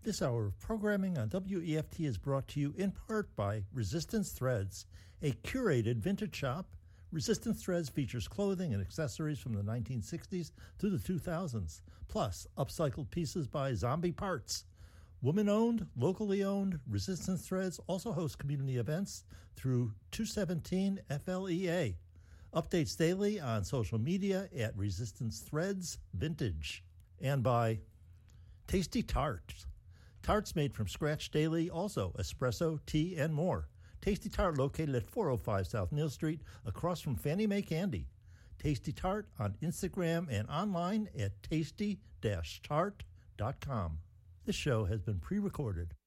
This hour of programming on WEFT is brought to you in part by Resistance Threads, a curated vintage shop. Resistance Threads features clothing and accessories from the 1960s to the 2000s, plus upcycled pieces by Zombie Parts. Woman-owned, locally owned, Resistance Threads also hosts community events through 217 FLEA. Updates daily on social media at Resistance Threads Vintage. And by Tasty Tarts. Tarts made from scratch daily, also espresso, tea, and more. Tasty Tart located at 405 South Neal Street, across from Fannie Mae Candy. Tasty Tart on Instagram and online at tasty-tart.com. This show has been pre-recorded.